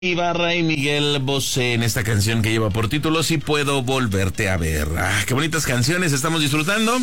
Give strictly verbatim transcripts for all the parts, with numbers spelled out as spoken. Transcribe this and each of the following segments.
Ibarra y Miguel Bosé en esta canción que lleva por título Si puedo volverte a ver. Ah, qué bonitas canciones estamos disfrutando.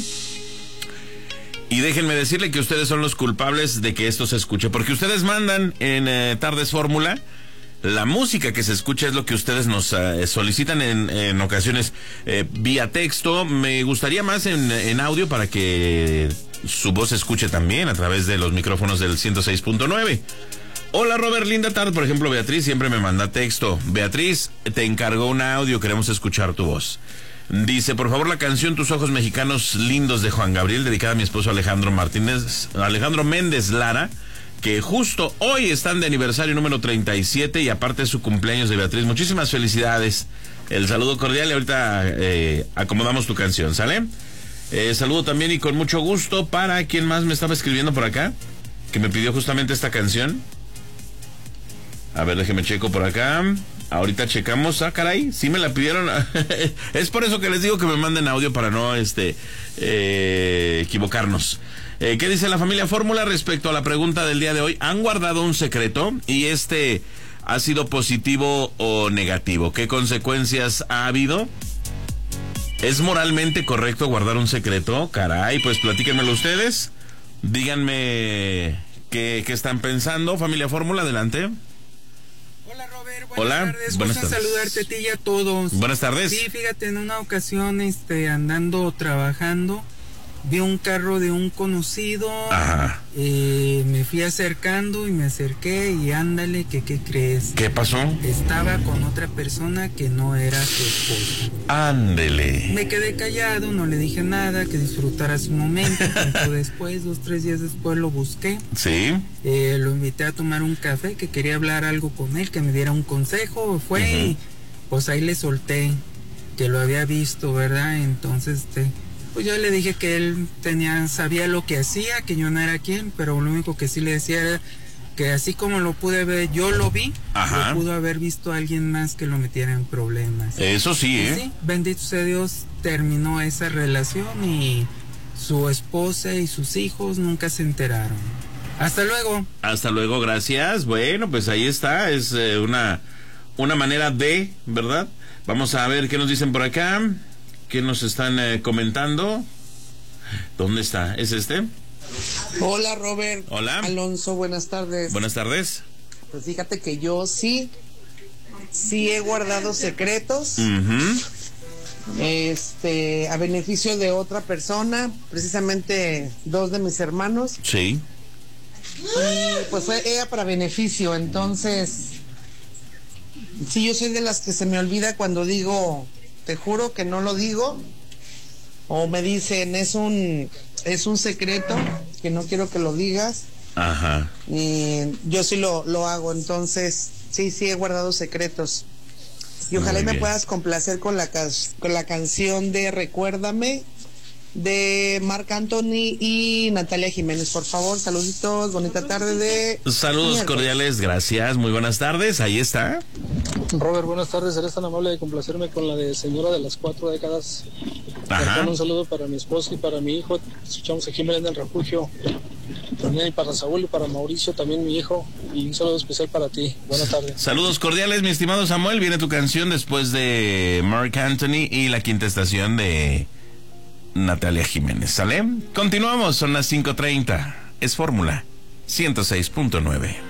Y déjenme decirle que ustedes son los culpables de que esto se escuche, porque ustedes mandan en eh, Tardes Fórmula. La música que se escucha es lo que ustedes nos uh, solicitan en, en ocasiones eh, vía texto. Me gustaría más en, en audio para que su voz se escuche también a través de los micrófonos del ciento seis punto nueve. Hola Robert, linda tarde. Por ejemplo, Beatriz siempre me manda texto. Beatriz, te encargó un audio, queremos escuchar tu voz. Dice, por favor, la canción Tus ojos mexicanos lindos de Juan Gabriel, dedicada a mi esposo Alejandro Martínez, Alejandro Méndez Lara, que justo hoy están de aniversario número treinta y siete y aparte es su cumpleaños de Beatriz. Muchísimas felicidades. El saludo cordial y ahorita eh, acomodamos tu canción, ¿sale? Eh, saludo también y con mucho gusto para quien más me estaba escribiendo por acá, que me pidió justamente esta canción. A ver, déjeme checo por acá. Ahorita checamos. Ah, caray, sí me la pidieron. Es por eso que les digo que me manden audio para no este eh, equivocarnos. Eh, ¿Qué dice la familia Fórmula respecto a la pregunta del día de hoy? ¿Han guardado un secreto y este ha sido positivo o negativo? ¿Qué consecuencias ha habido? ¿Es moralmente correcto guardar un secreto? Caray, pues platíquenmelo ustedes. Díganme qué, qué están pensando. Familia Fórmula, adelante. Hola Robert, buenas Hola, tardes, buenas gusto tardes. saludarte a ti y a todos. Buenas tardes. Sí, fíjate, en una ocasión, este, andando trabajando, vi un carro de un conocido. Ajá. Eh, me fui acercando y me acerqué y ándale, que qué crees. ¿Qué pasó? Estaba con otra persona que no era su esposa. Ándele. Me quedé callado, no le dije nada, que disfrutara su momento. Tiempo después, dos, tres días después lo busqué. Sí. Eh, lo invité a tomar un café, que quería hablar algo con él, que me diera un consejo. Fue uh-huh. y pues ahí le solté que lo había visto, ¿verdad? Entonces, este, pues yo le dije que él tenía, sabía lo que hacía, que yo no era quien, pero lo único que sí le decía era que así como lo pude ver, yo lo vi, Ajá. lo pudo haber visto alguien más que lo metiera en problemas. Eso sí, ¿eh? Sí, bendito sea Dios, terminó esa relación y su esposa y sus hijos nunca se enteraron. Hasta luego. Hasta luego, gracias. Bueno, pues ahí está, es eh, una, una manera de, ¿verdad? Vamos a ver qué nos dicen por acá, qué nos están eh, comentando. ¿Dónde está? ¿Es este? Hola Robert. Hola. Alonso, buenas tardes. Buenas tardes. Pues fíjate que yo sí, sí he guardado secretos. Uh-huh. Este, a beneficio de otra persona, precisamente dos de mis hermanos. Sí. Y pues fue ella para beneficio, entonces sí, yo soy de las que se me olvida cuando digo, te juro que no lo digo, o me dicen es un es un secreto que no quiero que lo digas. Ajá. Y yo sí lo, lo hago, entonces sí, sí he guardado secretos. Y ojalá me puedas complacer con la con la canción de Recuérdame de Marc Anthony y Natalia Jiménez, por favor. Saluditos, bonita tarde de... Saludos miércoles. Cordiales, gracias, muy buenas tardes, ahí está. Robert, buenas tardes, eres tan amable de complacerme con la de Señora de las Cuatro Décadas. Ajá. Un saludo para mi esposa y para mi hijo, escuchamos aquí en Belén del Refugio. También para Saúl y para Mauricio, también mi hijo, y un saludo especial para ti. Buenas tardes. Saludos cordiales, mi estimado Samuel, viene tu canción después de Marc Anthony y la quinta estación de Natalia Jiménez, ¿sale? Continuamos, son las cinco treinta. Es Fórmula ciento seis punto nueve.